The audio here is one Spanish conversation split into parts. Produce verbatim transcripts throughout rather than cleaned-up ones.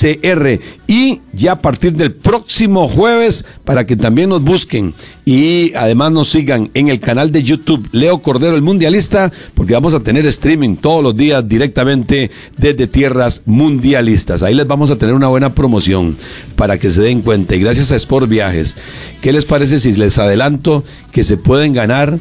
C R. Y ya a partir del próximo jueves, para que también nos busquen y además nos sigan en el canal de YouTube Leo Cordero el Mundialista, porque vamos a tener streaming todos los días directamente desde tierras mundialistas. Ahí les vamos a tener una buena promoción para que se den cuenta. Y gracias a Sport Viajes, ¿qué les parece si les adelanto que se pueden ganar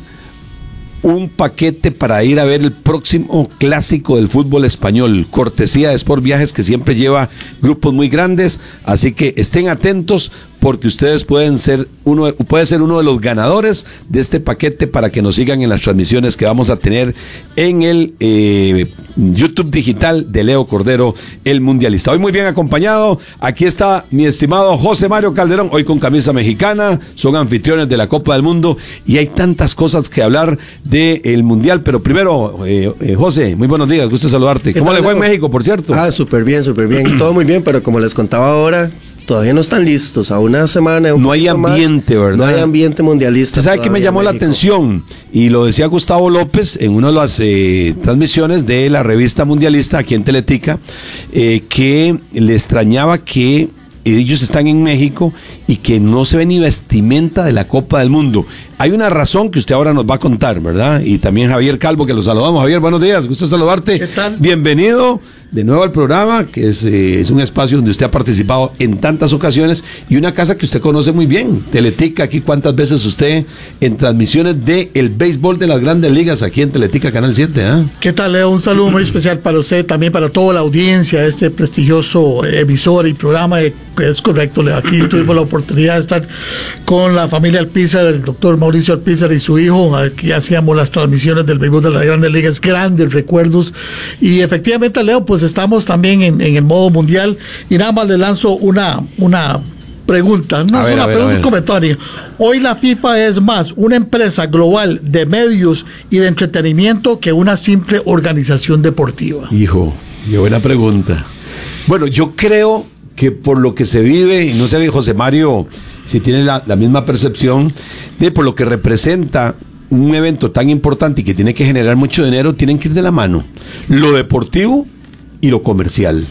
un paquete para ir a ver el próximo clásico del fútbol español, cortesía de Sport Viajes, que siempre lleva grupos muy grandes? Así que estén atentos, porque ustedes pueden ser uno, puede ser uno de los ganadores de este paquete, para que nos sigan en las transmisiones que vamos a tener en el eh, YouTube digital de Leo Cordero, el Mundialista. Hoy muy bien acompañado, aquí está mi estimado José Mario Calderón, hoy con camisa mexicana, son anfitriones de la Copa del Mundo, y hay tantas cosas que hablar del Mundial, pero primero, eh, eh, José, muy buenos días, gusto saludarte. ¿Cómo le fue en México, por cierto? Ah, súper bien, súper bien, todo muy bien, pero como les contaba ahora, todavía no están listos, a una semana. Un no hay ambiente, más, ¿verdad? No hay ambiente mundialista. ¿Usted sabe qué me llamó la atención? Y lo decía Gustavo López en una de las eh, transmisiones de la revista Mundialista aquí en Teletica, eh, que le extrañaba que ellos están en México y que no se ve ni vestimenta de la Copa del Mundo. Hay una razón que usted ahora nos va a contar, ¿verdad? Y también Javier Calvo, que lo saludamos. Javier, buenos días, gusto saludarte. ¿Qué tal? Bienvenido de nuevo al programa, que es, eh, es un espacio donde usted ha participado en tantas ocasiones, y una casa que usted conoce muy bien, Teletica. Aquí cuántas veces usted en transmisiones de el béisbol de las Grandes Ligas, aquí en Teletica Canal siete, ¿eh? ¿Qué tal, Leo? Un saludo muy especial para usted, también para toda la audiencia de este prestigioso emisor y programa. De, es correcto, Leo. Aquí tuvimos la oportunidad de estar con la familia Alpizar, el doctor Mauricio Alpizar y su hijo. Aquí hacíamos las transmisiones del béisbol de las Grandes Ligas, grandes recuerdos. Y efectivamente, Leo, pues estamos también en, en el modo mundial, y nada más le lanzo una, una pregunta, no a es ver, ver, pregunta, un comentario. Hoy la FIFA es más una empresa global de medios y de entretenimiento que una simple organización deportiva. Hijo, qué buena pregunta. Bueno, yo creo que por lo que se vive, y no sé, José Mario, si tiene la, la misma percepción, de por lo que representa un evento tan importante y que tiene que generar mucho dinero, tienen que ir de la mano, lo deportivo y lo comercial.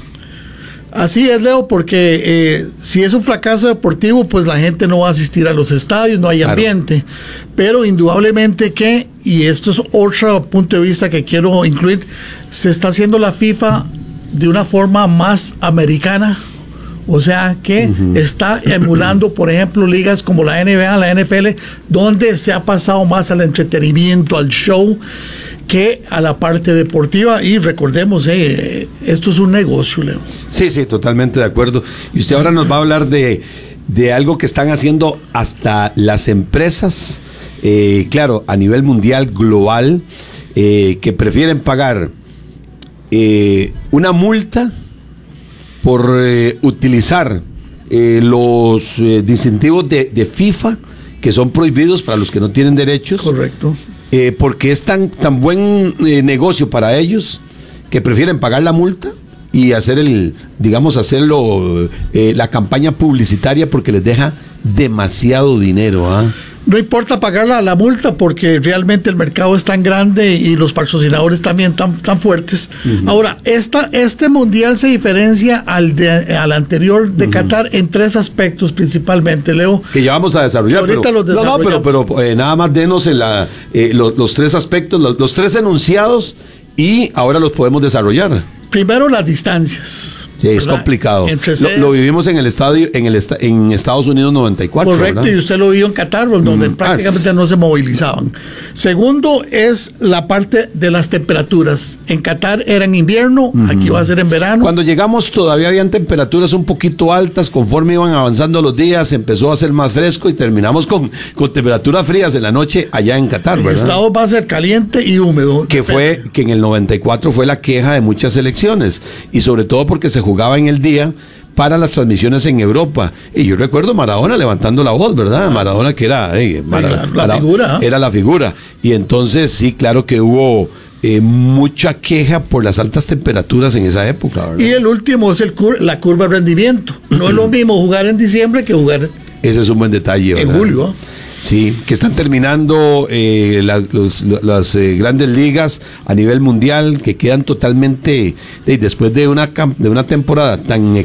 Así es, Leo, porque eh, si es un fracaso deportivo, pues la gente no va a asistir a los estadios, no hay ambiente. Claro. Pero indudablemente que, y esto es otro punto de vista que quiero incluir, se está haciendo la FIFA de una forma más americana. O sea que uh-huh. está emulando, por ejemplo, ligas como la N B A, la N F L, donde se ha pasado más al entretenimiento, al show, que a la parte deportiva. Y recordemos, eh, esto es un negocio, Leo. Sí, sí, totalmente de acuerdo. Y usted ahora nos va a hablar de, de algo que están haciendo hasta las empresas, eh, claro, a nivel mundial, global, eh, que prefieren pagar eh, una multa por eh, utilizar eh, los eh, distintivos de, de FIFA, que son prohibidos para los que no tienen derechos. Correcto. Eh, porque es tan, tan buen eh, negocio para ellos, que prefieren pagar la multa y hacer el, digamos, hacerlo, eh, la campaña publicitaria, porque les deja demasiado dinero, ¿ah? ¿eh? No importa pagar la, la multa, porque realmente el mercado es tan grande y los patrocinadores también tan, tan fuertes. Uh-huh. Ahora, esta, este mundial se diferencia al, de, al anterior de uh-huh. Qatar en tres aspectos principalmente, Leo. Que ya vamos a desarrollar. Ahorita pero, los desarrollamos. No, no, pero, pero eh, nada más denos en la, eh, los, los tres aspectos, los, los tres enunciados, y ahora los podemos desarrollar. Primero, las distancias. Sí, es complicado. Lo, lo vivimos en el estadio, en el esta, en Estados Unidos noventa y cuatro. Correcto, ¿verdad? Y usted lo vivió en Qatar, donde mm. prácticamente ah. no se movilizaban. Segundo es la parte de las temperaturas. En Qatar era en invierno, uh-huh. aquí va a ser en verano. Cuando llegamos todavía habían temperaturas un poquito altas, conforme iban avanzando los días empezó a ser más fresco y terminamos con, con temperaturas frías en la noche allá en Qatar, ¿verdad? El estado va a ser caliente y húmedo. Que fue, que en el noventa y cuatro fue la queja de muchas selecciones, y sobre todo porque se jugaba en el día para las transmisiones en Europa. Y yo recuerdo Maradona levantando la voz, ¿verdad? Maradona, que era eh, Mara, la, la Mara, figura. Era la figura. Y entonces sí, claro que hubo eh, mucha queja por las altas temperaturas en esa época, ¿verdad? Y el último es el cur la curva de rendimiento. No es lo mismo jugar en diciembre que jugar Ese es un buen detalle, ¿verdad? En julio, ¿eh? Sí, que están terminando eh, la, los, las eh, grandes ligas a nivel mundial, que quedan totalmente, eh, después de una, de una temporada tan